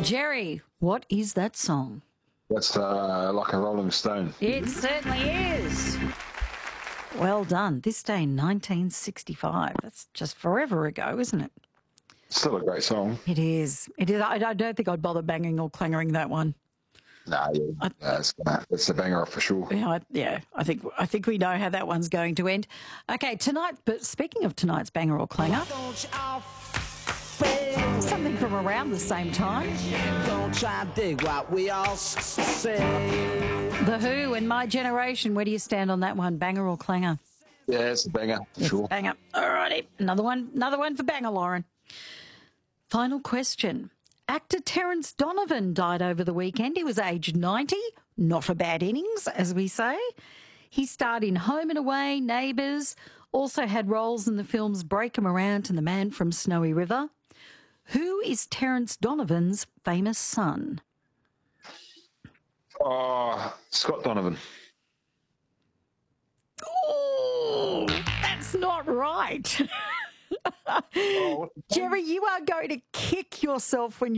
Jerry, what is that song? That's like a Rolling Stone. It certainly is. Well done. This day in 1965. That's just forever ago, isn't it? Still a great song. It is. It is. I don't think I'd bother banging or clangering that one. It's a banger for sure. Yeah, I think we know how that one's going to end. Okay, tonight. But speaking of tonight's banger or clanger, something from around the same time. Don't try and dig what we all say. The Who and My Generation. Where do you stand on that one, banger or clanger? Yeah, it's a banger for sure. Banger. All righty, another one for banger, Lauren. Final question. Actor Terence Donovan died over the weekend. He was aged 90. Not a bad innings, as we say. He starred in Home and Away, Neighbours, also had roles in the films Break 'Em Around and The Man from Snowy River. Who is Terence Donovan's famous son? Oh, Scott Donovan. Oh, that's not right. Jerry, you are going to kick yourself when